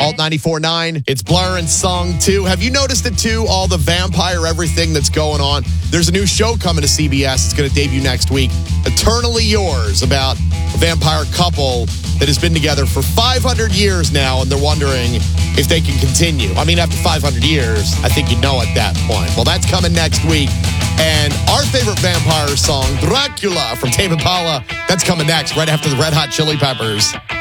Alt 94.9. It's Blur and Song 2. Have you noticed it too? All the vampire everything that's going on. There's a new show coming to CBS. It's going to debut next week. Eternally Yours, about a vampire couple that has been together for 500 years now, and they're wondering if they can continue. I mean, after 500 years, I think you know at that point. Well, that's coming next week. And our favorite vampire song, Dracula, from Tame Impala, that's coming next, right after the Red Hot Chili Peppers.